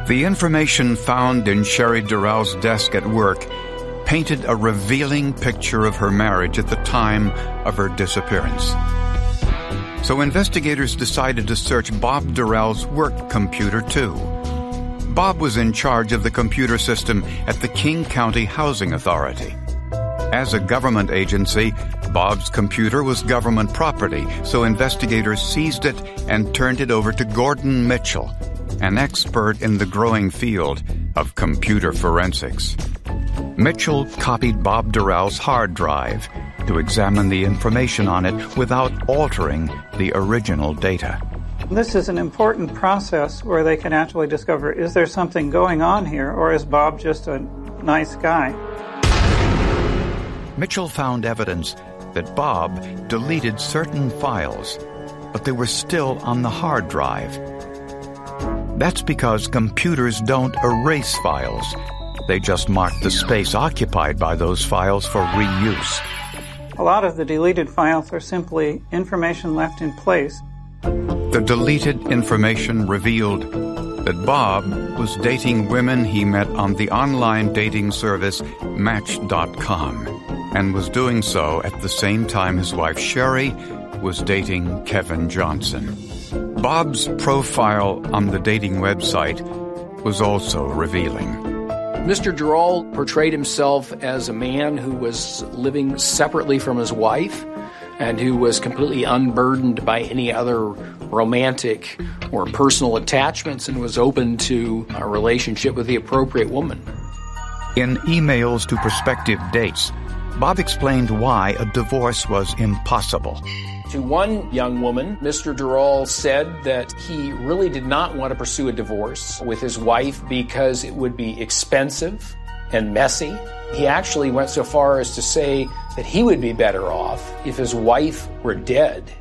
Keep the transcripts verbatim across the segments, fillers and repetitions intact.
The information found in Sherry Durrell's desk at work painted a revealing picture of her marriage at the time of her disappearance. So investigators decided to search Bob Durrell's work computer too. Bob was in charge of the computer system at the King County Housing Authority. As a government agency, Bob's computer was government property, so investigators seized it and turned it over to Gordon Mitchell, an expert in the growing field of computer forensics. Mitchell copied Bob Durrell's hard drive to examine the information on it without altering the original data. This is an important process where they can actually discover, is there something going on here, or is Bob just a nice guy? Mitchell found evidence that Bob deleted certain files, but they were still on the hard drive. That's because computers don't erase files. They just mark the space occupied by those files for reuse. A lot of the deleted files are simply information left in place. The deleted information revealed that Bob was dating women he met on the online dating service Match dot com, and was doing so at the same time his wife Sherry was dating Kevin Johnson. Bob's profile on the dating website was also revealing. Mister Durrell portrayed himself as a man who was living separately from his wife and who was completely unburdened by any other romantic or personal attachments and was open to a relationship with the appropriate woman. In emails to prospective dates, Bob explained why a divorce was impossible. To one young woman, Mister Durrell said that he really did not want to pursue a divorce with his wife because it would be expensive and messy. He actually went so far as to say that he would be better off if his wife were dead.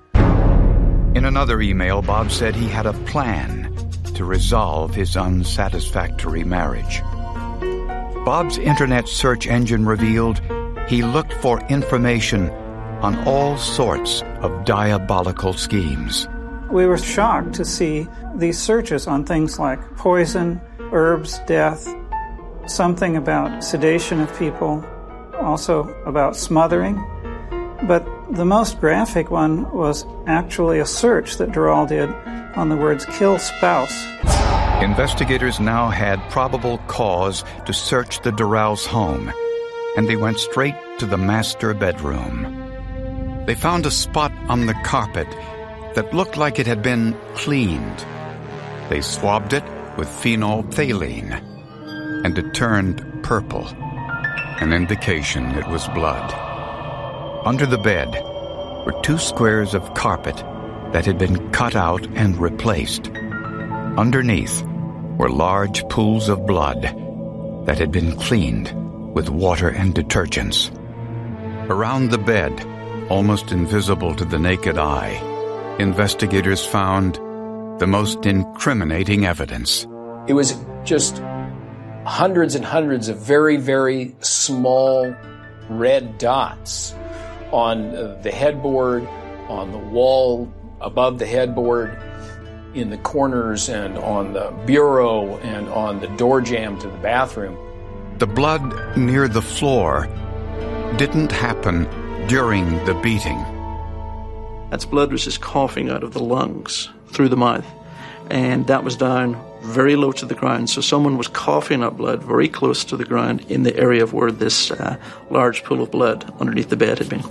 In another email, Bob said he had a plan to resolve his unsatisfactory marriage. Bob's internet search engine revealed he looked for information on all sorts of diabolical schemes. We were shocked to see these searches on things like poison, herbs, death, something about sedation of people, also about smothering. But the most graphic one was actually a search that Durrell did on the words kill spouse. Investigators now had probable cause to search the Durrells' home, and they went straight to the master bedroom. They found a spot on the carpet that looked like it had been cleaned. They swabbed it with phenolphthalein, and it turned purple, an indication it was blood. Under the bed were two squares of carpet that had been cut out and replaced. Underneath were large pools of blood that had been cleaned with water and detergents. Around the bed, almost invisible to the naked eye, investigators found the most incriminating evidence. It was just hundreds and hundreds of very, very small red dots on the headboard, on the wall above the headboard, in the corners and on the bureau and on the door jamb to the bathroom. The blood near the floor didn't happen during the beating. That's blood was just coughing out of the lungs through the mouth, and that was down very low to the ground. So someone was coughing up blood very close to the ground in the area of where this uh, large pool of blood underneath the bed had been.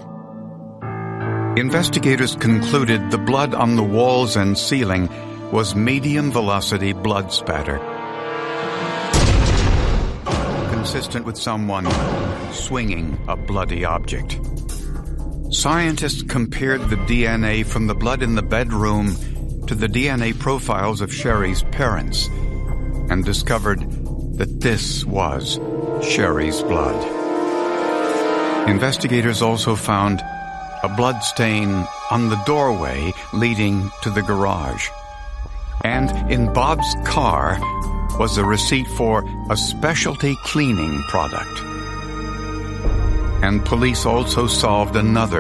Investigators concluded the blood on the walls and ceiling was medium-velocity blood spatter, consistent with someone swinging a bloody object. Scientists compared the D N A from the blood in the bedroom to the D N A profiles of Sherry's parents and discovered that this was Sherry's blood. Investigators also found a blood stain on the doorway leading to the garage. And in Bob's car was a receipt for a specialty cleaning product. And police also solved another